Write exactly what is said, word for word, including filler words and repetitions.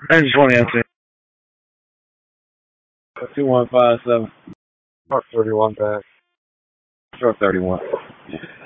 I just want to answer. Two one five seven. Mark thirty-one back. Short thirty one.